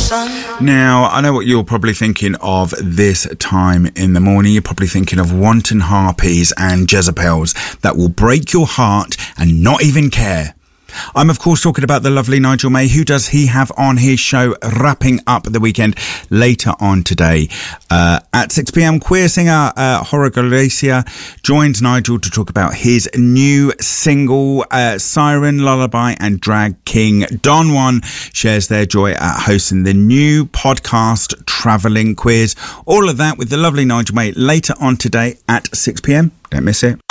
Now, I know what you're probably thinking of this time in the morning. You're probably thinking of wanton harpies and Jezebels that will break your heart and not even care. I'm, of course, talking about the lovely Nigel May. Who does he have on his show wrapping up the weekend later on today? At 6 p.m, queer singer Hora Galacia joins Nigel to talk about his new single, Siren, Lullaby and Drag King. Don Juan shares their joy at hosting the new podcast, Travelling Queers. All of that with the lovely Nigel May later on today at 6 p.m. Don't miss it.